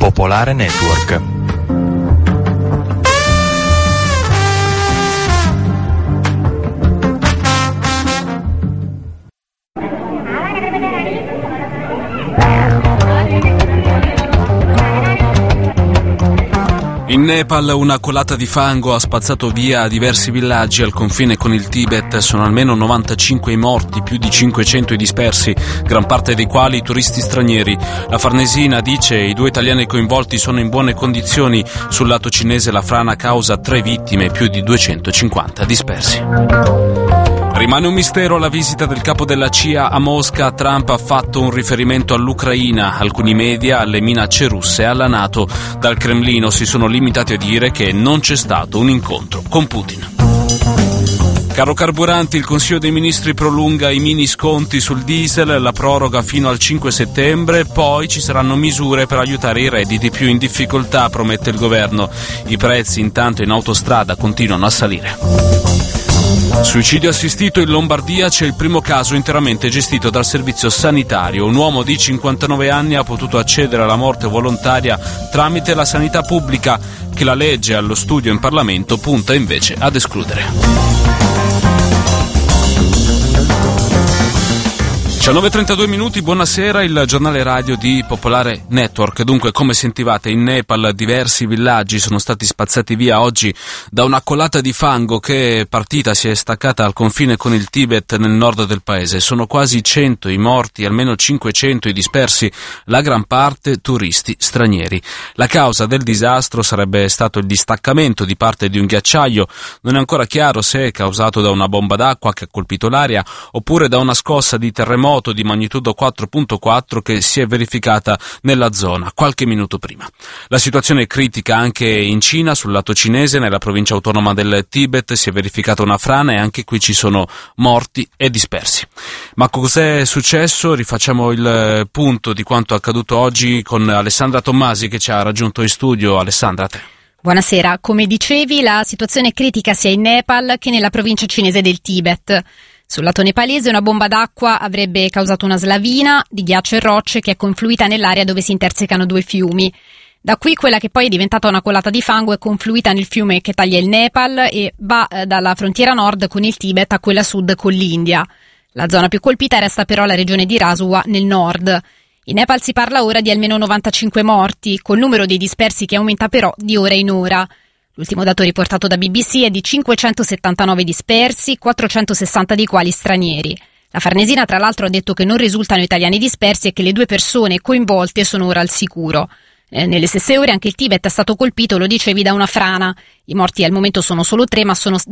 Popolare Network. In Nepal una colata di fango ha spazzato via diversi villaggi al confine con il Tibet. Sono almeno 95 i morti, più di 500 i dispersi, gran parte dei quali turisti stranieri. La Farnesina dice i 2 italiani coinvolti sono in buone condizioni. Sul lato cinese la frana causa 3 vittime, più di 250 dispersi. Rimane un mistero la visita del capo della CIA a Mosca. Trump ha fatto un riferimento all'Ucraina, alcuni media alle minacce russe e alla NATO. Dal Cremlino si sono limitati a dire che non c'è stato un incontro con Putin. Caro carburanti, il Consiglio dei Ministri prolunga i mini sconti sul diesel, la proroga fino al 5 settembre, poi ci saranno misure per aiutare i redditi più in difficoltà, promette il governo. I prezzi intanto in autostrada continuano a salire. Suicidio assistito in Lombardia, c'è il primo caso interamente gestito dal servizio sanitario. Un uomo di 59 anni ha potuto accedere alla morte volontaria tramite la sanità pubblica, che la legge allo studio in Parlamento punta invece ad escludere. 19:32 minuti, buonasera, il giornale radio di Popolare Network. Dunque, come sentivate, in Nepal diversi villaggi sono stati spazzati via oggi da una colata di fango che partita si è staccata al confine con il Tibet nel nord del paese. Sono quasi 100 i morti, almeno 500 i dispersi, la gran parte turisti stranieri. La causa del disastro sarebbe stato il distaccamento di parte di un ghiacciaio. Non è ancora chiaro se è causato da una bomba d'acqua che ha colpito l'aria oppure da una scossa di terremoto di magnitudo 4.4 che si è verificata nella zona qualche minuto prima. La situazione è critica anche in Cina, sul lato cinese, nella provincia autonoma del Tibet si è verificata una frana e anche qui ci sono morti e dispersi. Ma cos'è successo? Rifacciamo il punto di quanto accaduto oggi con Alessandra Tommasi che ci ha raggiunto in studio. Alessandra, a te. Buonasera, come dicevi la situazione è critica sia in Nepal che nella provincia cinese del Tibet. Sul lato nepalese una bomba d'acqua avrebbe causato una slavina di ghiaccio e rocce che è confluita nell'area dove si intersecano 2 fiumi. Da qui quella che poi è diventata una colata di fango è confluita nel fiume che taglia il Nepal e va dalla frontiera nord con il Tibet a quella sud con l'India. La zona più colpita resta però la regione di Rasua nel nord. In Nepal si parla ora di almeno 95 morti, col numero dei dispersi che aumenta però di ora in ora. L'ultimo dato riportato da BBC è di 579 dispersi, 460 dei quali stranieri. La Farnesina tra l'altro ha detto che non risultano italiani dispersi e che le 2 persone coinvolte sono ora al sicuro. Nelle stesse ore anche il Tibet è stato colpito, lo dicevi, da una frana. I morti al momento sono solo 3, ma sono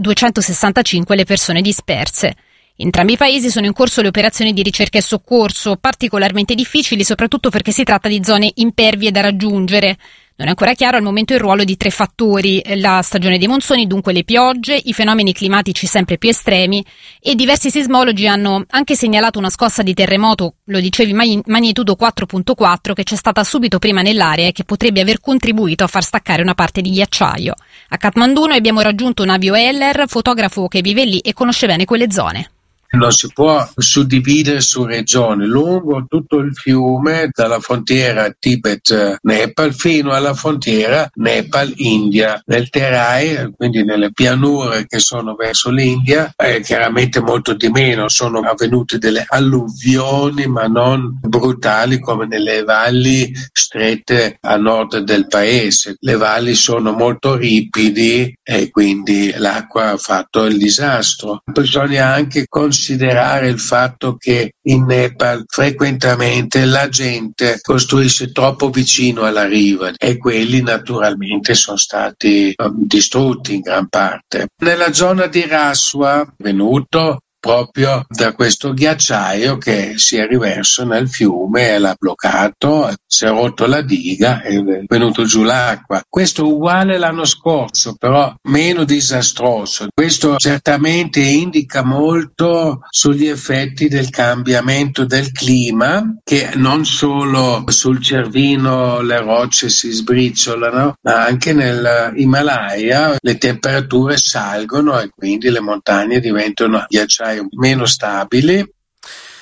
265 le persone disperse. In entrambi i paesi sono in corso le operazioni di ricerca e soccorso, particolarmente difficili soprattutto perché si tratta di zone impervie da raggiungere. Non è ancora chiaro al momento il ruolo di 3 fattori: la stagione dei monsoni, dunque le piogge, i fenomeni climatici sempre più estremi, e diversi sismologi hanno anche segnalato una scossa di terremoto, lo dicevi, magnitudo 4.4 che c'è stata subito prima nell'area e che potrebbe aver contribuito a far staccare una parte di ghiacciaio. A Kathmandu noi abbiamo raggiunto Navio Heller, fotografo che vive lì e conosce bene quelle zone. Non si può suddividere su regioni, lungo tutto il fiume, dalla frontiera Tibet-Nepal fino alla frontiera Nepal-India. Nel Terai, quindi nelle pianure che sono verso l'India, chiaramente molto di meno, sono avvenute delle alluvioni ma non brutali come nelle valli strette a nord del paese. Le valli sono molto ripidi e quindi l'acqua ha fatto il disastro. Bisogna anche considerare il fatto che in Nepal frequentemente la gente costruisce troppo vicino alla riva e quelli naturalmente sono stati distrutti in gran parte. Nella zona di Rasua è venuto proprio da questo ghiacciaio che si è riverso nel fiume e l'ha bloccato, si è rotto la diga e è venuto giù l'acqua. Questo è uguale l'anno scorso, però meno disastroso. Questo certamente indica molto sugli effetti del cambiamento del clima, che non solo sul Cervino le rocce si sbriciolano, ma anche nell'Himalaya le temperature salgono e quindi le montagne diventano ghiacciai meno stabili.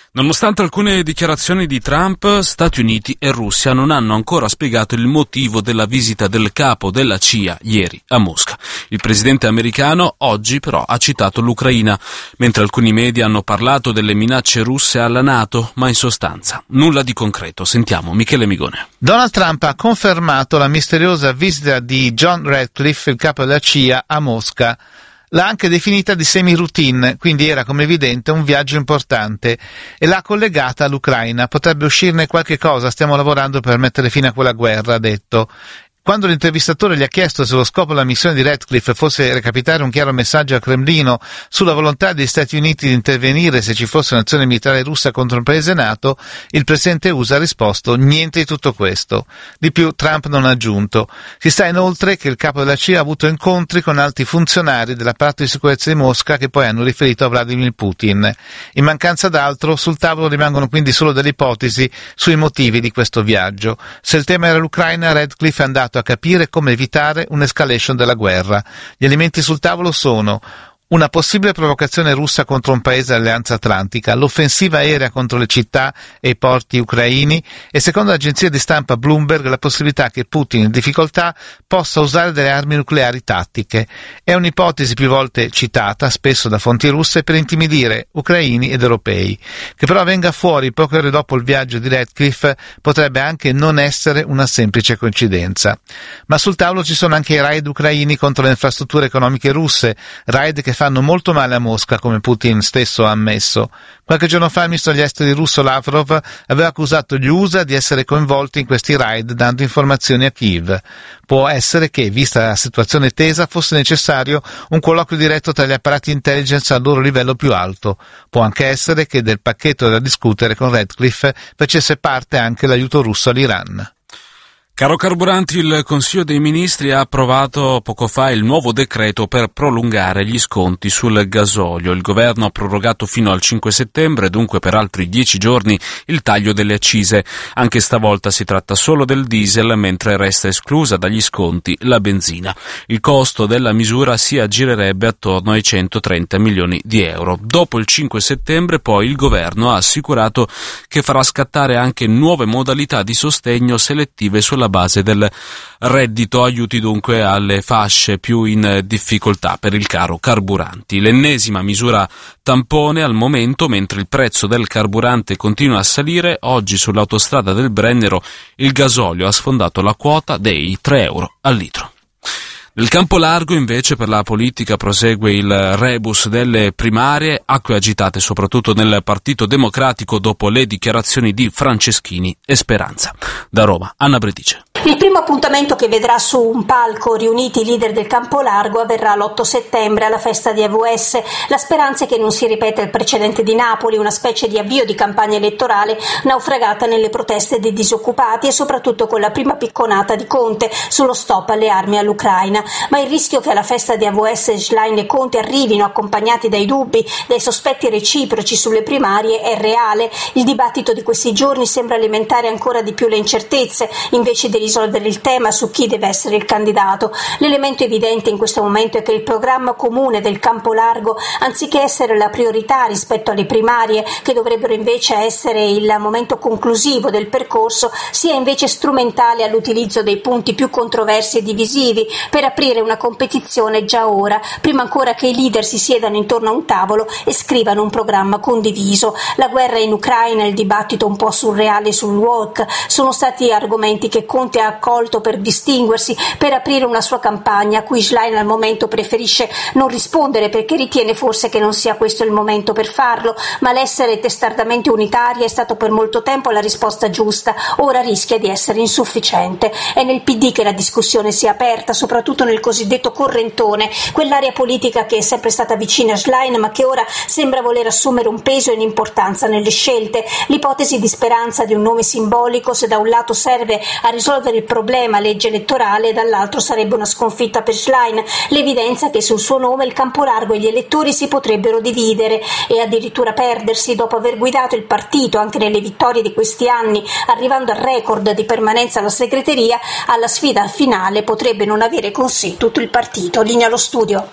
Nonostante alcune dichiarazioni di Trump, Stati Uniti e Russia non hanno ancora spiegato il motivo della visita del capo della CIA ieri a Mosca. Il presidente americano oggi però ha citato l'Ucraina, mentre alcuni media hanno parlato delle minacce russe alla NATO, ma in sostanza nulla di concreto. Sentiamo Michele Migone. Donald Trump ha confermato la misteriosa visita di John Ratcliffe, il capo della CIA, a Mosca. L'ha anche definita di semi-routine, quindi era come evidente un viaggio importante, e l'ha collegata all'Ucraina. Potrebbe uscirne qualche cosa, stiamo lavorando per mettere fine a quella guerra, ha detto. Quando l'intervistatore gli ha chiesto se lo scopo della missione di Ratcliffe fosse recapitare un chiaro messaggio al Cremlino sulla volontà degli Stati Uniti di intervenire se ci fosse un'azione militare russa contro un paese NATO, il presidente USA ha risposto niente di tutto questo. Di più Trump non ha aggiunto. Si sa inoltre che il capo della CIA ha avuto incontri con alti funzionari dell'apparato di sicurezza di Mosca che poi hanno riferito a Vladimir Putin. In mancanza d'altro, sul tavolo rimangono quindi solo delle ipotesi sui motivi di questo viaggio. Se il tema era l'Ucraina, Ratcliffe è andato a capire come evitare un'escalation della guerra. Gli elementi sul tavolo sono una possibile provocazione russa contro un paese dell'Alleanza Atlantica, l'offensiva aerea contro le città e i porti ucraini e, secondo l'agenzia di stampa Bloomberg, la possibilità che Putin in difficoltà possa usare delle armi nucleari tattiche. È un'ipotesi più volte citata, spesso da fonti russe, per intimidire ucraini ed europei. Che però venga fuori poche ore dopo il viaggio di Ratcliffe potrebbe anche non essere una semplice coincidenza. Ma sul tavolo ci sono anche i raid ucraini contro le infrastrutture economiche russe, raid che fanno molto male a Mosca, come Putin stesso ha ammesso. Qualche giorno fa il ministro degli esteri russo Lavrov aveva accusato gli USA di essere coinvolti in questi raid dando informazioni a Kiev. Può essere che, vista la situazione tesa, fosse necessario un colloquio diretto tra gli apparati intelligence al loro livello più alto. Può anche essere che del pacchetto da discutere con Ratcliffe facesse parte anche l'aiuto russo all'Iran. Caro carburanti, il Consiglio dei Ministri ha approvato poco fa il nuovo decreto per prolungare gli sconti sul gasolio. Il governo ha prorogato fino al 5 settembre, dunque per altri 10 giorni, il taglio delle accise. Anche stavolta si tratta solo del diesel, mentre resta esclusa dagli sconti la benzina. Il costo della misura si aggirerebbe attorno ai 130 milioni di euro. Dopo il 5 settembre, poi, il governo ha assicurato che farà scattare anche nuove modalità di sostegno selettive sulla base del reddito, aiuti dunque alle fasce più in difficoltà per il caro carburanti. L'ennesima misura tampone al momento, mentre il prezzo del carburante continua a salire. Oggi sull'autostrada del Brennero il gasolio ha sfondato la quota dei 3 euro al litro. Nel campo largo, invece, per la politica prosegue il rebus delle primarie, acque agitate soprattutto nel Partito Democratico dopo le dichiarazioni di Franceschini e Speranza. Da Roma, Anna Bredice. Il primo appuntamento che vedrà su un palco riuniti i leader del campo largo avverrà l'8 settembre alla festa di AVS. La speranza è che non si ripeta il precedente di Napoli, una specie di avvio di campagna elettorale naufragata nelle proteste dei disoccupati e soprattutto con la prima picconata di Conte sullo stop alle armi all'Ucraina. Ma il rischio che alla festa di AVS Schlein e Conte arrivino accompagnati dai dubbi, dai sospetti reciproci sulle primarie è reale. Il dibattito di questi giorni sembra alimentare ancora di più le incertezze, invece di risolvere il tema su chi deve essere il candidato. L'elemento evidente in questo momento è che il programma comune del campo largo, anziché essere la priorità rispetto alle primarie, che dovrebbero invece essere il momento conclusivo del percorso, sia invece strumentale all'utilizzo dei punti più controversi e divisivi per aprire una competizione già ora, prima ancora che i leader si siedano intorno a un tavolo e scrivano un programma condiviso. La guerra in Ucraina e il dibattito un po' surreale sul woke sono stati argomenti che Conte ha accolto per distinguersi, per aprire una sua campagna a cui Schlein al momento preferisce non rispondere perché ritiene forse che non sia questo il momento per farlo, ma l'essere testardamente unitaria è stato per molto tempo la risposta giusta, ora rischia di essere insufficiente. È nel PD che la discussione si è aperta, soprattutto nel cosiddetto correntone, quell'area politica che è sempre stata vicina a Schlein ma che ora sembra voler assumere un peso e un'importanza nelle scelte. L'ipotesi di Speranza di un nome simbolico, se da un lato serve a risolvere il problema legge elettorale, dall'altro sarebbe una sconfitta per Schlein, l'evidenza che sul suo nome il campo largo e gli elettori si potrebbero dividere e addirittura perdersi dopo aver guidato il partito anche nelle vittorie di questi anni, arrivando al record di permanenza alla segreteria. Alla sfida finale potrebbe non avere con sé tutto il partito. Linea allo studio.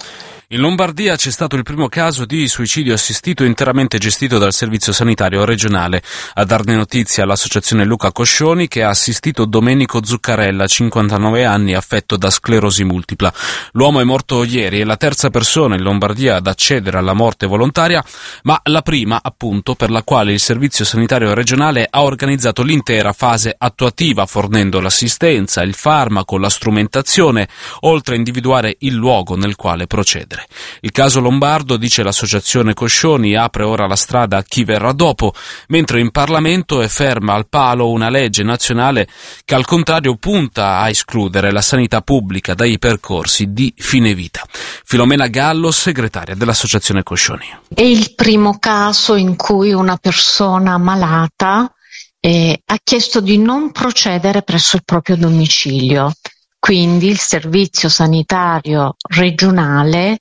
In Lombardia c'è stato il primo caso di suicidio assistito interamente gestito dal servizio sanitario regionale. A darne notizia l'associazione Luca Coscioni, che ha assistito Domenico Zuccarella, 59 anni, affetto da sclerosi multipla. L'uomo è morto ieri, è la terza persona in Lombardia ad accedere alla morte volontaria, ma la prima, appunto, per la quale il servizio sanitario regionale ha organizzato l'intera fase attuativa, fornendo l'assistenza, il farmaco, la strumentazione, oltre a individuare il luogo nel quale procedere. Il caso lombardo, dice l'associazione Coscioni, apre ora la strada a chi verrà dopo, mentre in Parlamento è ferma al palo una legge nazionale che al contrario punta a escludere la sanità pubblica dai percorsi di fine vita. Filomena Gallo, segretaria dell'associazione Coscioni. È il primo caso in cui una persona malata ha chiesto di non procedere presso il proprio domicilio. Quindi il servizio sanitario regionale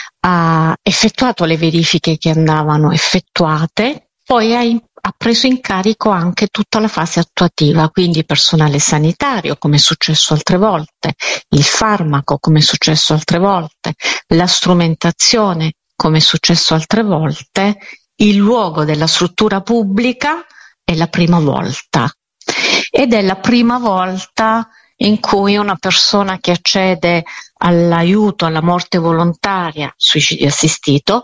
ha effettuato le verifiche che andavano effettuate, poi ha preso in carico anche tutta la fase attuativa, quindi personale sanitario, come è successo altre volte, il farmaco, come è successo altre volte, la strumentazione, come è successo altre volte, il luogo della struttura pubblica è la prima volta. Ed è la prima volta in cui una persona che accede all'aiuto alla morte volontaria, suicidio assistito,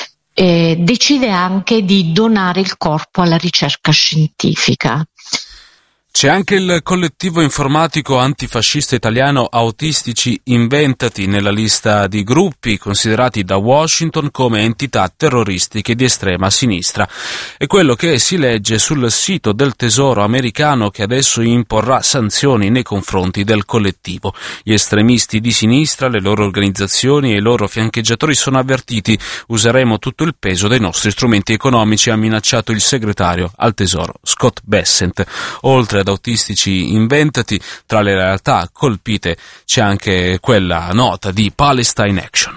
decide anche di donare il corpo alla ricerca scientifica. C'è anche il collettivo informatico antifascista italiano Autistici Inventati nella lista di gruppi considerati da Washington come entità terroristiche di estrema sinistra. È quello che si legge sul sito del Tesoro americano, che adesso imporrà sanzioni nei confronti del collettivo. Gli estremisti di sinistra, le loro organizzazioni e i loro fiancheggiatori sono avvertiti. Useremo tutto il peso dei nostri strumenti economici, ha minacciato il segretario al Tesoro Scott Bessent. Oltre ad Autistici Inventati, tra le realtà colpite c'è anche quella nota di Palestine Action.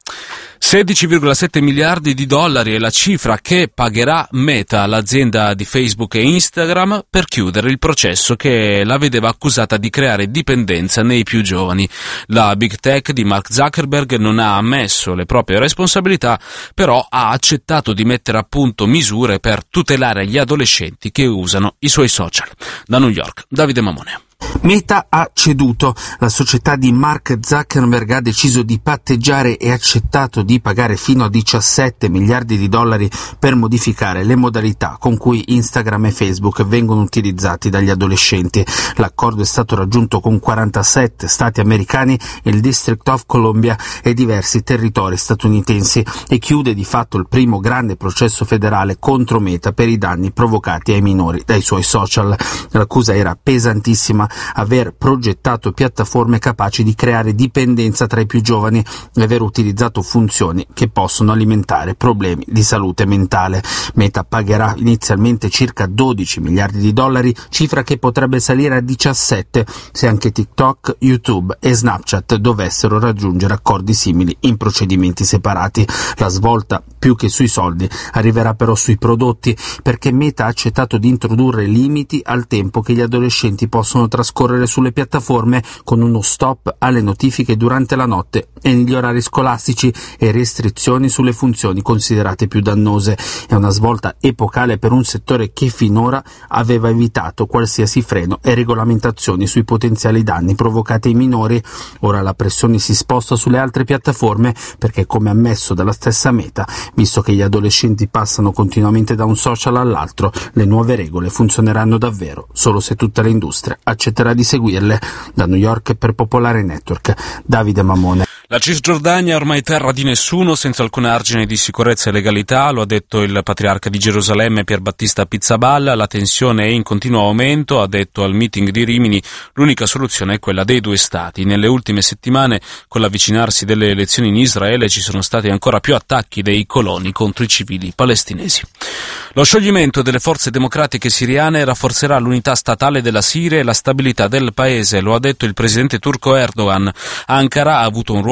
16,7 miliardi di dollari è la cifra che pagherà Meta, l'azienda di Facebook e Instagram, per chiudere il processo che la vedeva accusata di creare dipendenza nei più giovani. La Big Tech di Mark Zuckerberg non ha ammesso le proprie responsabilità, però ha accettato di mettere a punto misure per tutelare gli adolescenti che usano i suoi social. Da New York, Davide Mamone. Meta ha ceduto. La società di Mark Zuckerberg ha deciso di patteggiare e accettato di pagare fino a 17 miliardi di dollari per modificare le modalità con cui Instagram e Facebook vengono utilizzati dagli adolescenti. L'accordo è stato raggiunto con 47 stati americani, il District of Columbia e diversi territori statunitensi e chiude di fatto il primo grande processo federale contro Meta per i danni provocati ai minori dai suoi social. L'accusa era pesantissima: aver progettato piattaforme capaci di creare dipendenza tra i più giovani e aver utilizzato funzioni che possono alimentare problemi di salute mentale. Meta pagherà inizialmente circa 12 miliardi di dollari, cifra che potrebbe salire a 17 se anche TikTok, YouTube e Snapchat dovessero raggiungere accordi simili in procedimenti separati. La svolta, più che sui soldi, arriverà però sui prodotti, perché Meta ha accettato di introdurre limiti al tempo che gli adolescenti possono trascorrere sulle piattaforme, con uno stop alle notifiche durante la notte e negli orari scolastici e restrizioni sulle funzioni considerate più dannose. È una svolta epocale per un settore che finora aveva evitato qualsiasi freno e regolamentazioni sui potenziali danni provocati ai minori. Ora la pressione si sposta sulle altre piattaforme perché, come ammesso dalla stessa Meta, visto che gli adolescenti passano continuamente da un social all'altro, le nuove regole funzioneranno davvero solo se tutta l'industria accetterà di seguirle. Da New York per Popolare Network, Davide Mamone. La Cisgiordania è ormai terra di nessuno, senza alcun argine di sicurezza e legalità, lo ha detto il patriarca di Gerusalemme Pier Battista Pizzaballa. La tensione è in continuo aumento, ha detto al meeting di Rimini. L'unica soluzione è quella dei due stati. Nelle ultime settimane, con l'avvicinarsi delle elezioni in Israele, ci sono stati ancora più attacchi dei coloni contro i civili palestinesi. Lo scioglimento delle forze democratiche siriane rafforzerà l'unità statale della Siria e la stabilità del paese, lo ha detto il presidente turco Erdogan. Ankara ha avuto un ruolo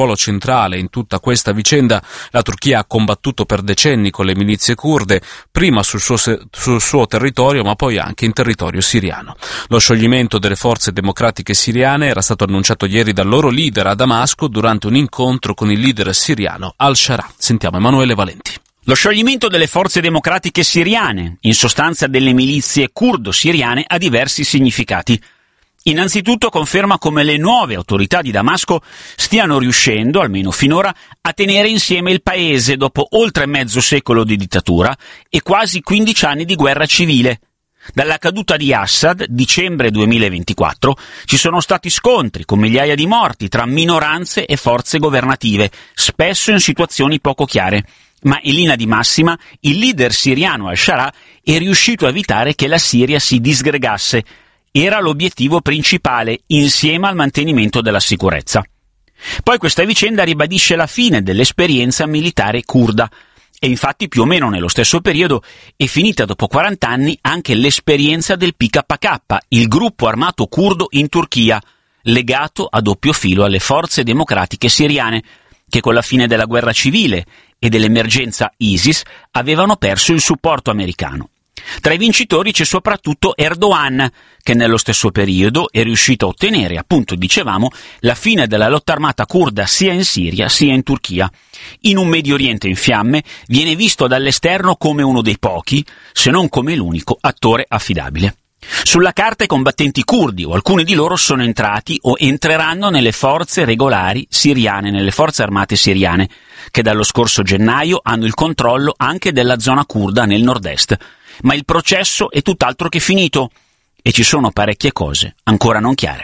ruolo centrale in tutta questa vicenda. La Turchia ha combattuto per decenni con le milizie curde, prima sul suo territorio ma poi anche in territorio siriano. Lo scioglimento delle forze democratiche siriane era stato annunciato ieri dal loro leader a Damasco durante un incontro con il leader siriano al-Shara. Sentiamo Emanuele Valenti. Lo scioglimento delle forze democratiche siriane, in sostanza delle milizie curdo-siriane, ha diversi significati. Innanzitutto conferma come le nuove autorità di Damasco stiano riuscendo, almeno finora, a tenere insieme il paese dopo oltre mezzo secolo di dittatura e quasi 15 anni di guerra civile. Dalla caduta di Assad, dicembre 2024, ci sono stati scontri con migliaia di morti tra minoranze e forze governative, spesso in situazioni poco chiare. Ma in linea di massima, il leader siriano al-Shara è riuscito a evitare che la Siria si disgregasse. Era l'obiettivo principale, insieme al mantenimento della sicurezza. Poi questa vicenda ribadisce la fine dell'esperienza militare curda. E infatti più o meno nello stesso periodo è finita dopo 40 anni anche l'esperienza del PKK, il gruppo armato curdo in Turchia, legato a doppio filo alle forze democratiche siriane, che con la fine della guerra civile e dell'emergenza ISIS avevano perso il supporto americano. Tra i vincitori c'è soprattutto Erdogan, che nello stesso periodo è riuscito a ottenere, appunto dicevamo, la fine della lotta armata curda sia in Siria sia in Turchia. In un Medio Oriente in fiamme viene visto dall'esterno come uno dei pochi, se non come l'unico, attore affidabile. Sulla carta i combattenti curdi, o alcuni di loro, sono entrati o entreranno nelle forze regolari siriane, nelle forze armate siriane, che dallo scorso gennaio hanno il controllo anche della zona curda nel nord-est. Ma il processo è tutt'altro che finito e ci sono parecchie cose ancora non chiare.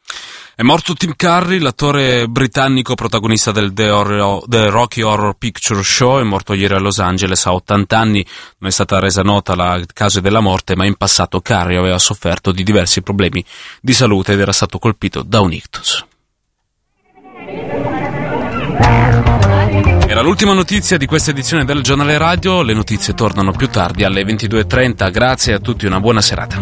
È morto Tim Curry, l'attore britannico protagonista del Rocky Horror Picture Show, è morto ieri a Los Angeles a 80 anni. Non è stata resa nota la causa della morte, ma in passato Curry aveva sofferto di diversi problemi di salute ed era stato colpito da un ictus. Era l'ultima notizia di questa edizione del Giornale Radio. Le notizie tornano più tardi alle 22:30. Grazie a tutti, una buona serata.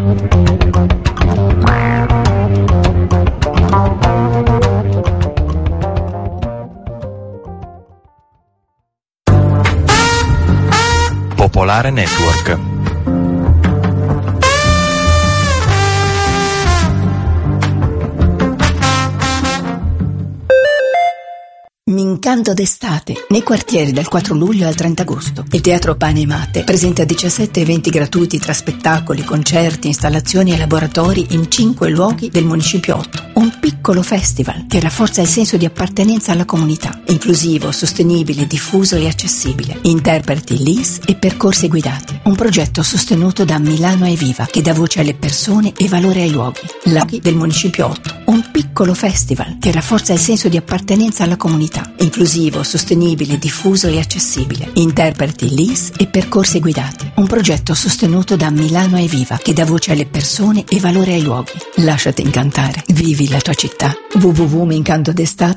Popolare Network. M'incanto d'estate, nei quartieri dal 4 luglio al 30 agosto. Il Teatro Pane e Mate presenta 17 eventi gratuiti tra spettacoli, concerti, installazioni e laboratori in 5 luoghi del Municipio 8. Un piccolo festival che rafforza il senso di appartenenza alla comunità. Inclusivo, sostenibile, diffuso e accessibile. Interpreti LIS e percorsi guidati. Un progetto sostenuto da Milano è Viva, che dà voce alle persone e valore ai luoghi. Luoghi del Municipio 8. Un piccolo festival che rafforza il senso di appartenenza alla comunità. Inclusivo, sostenibile, diffuso e accessibile. Interpreti LIS e percorsi guidati. Un progetto sostenuto da Milano è Viva, che dà voce alle persone e valore ai luoghi. Lasciati incantare. Vivi la tua città. www.mincantodestate.it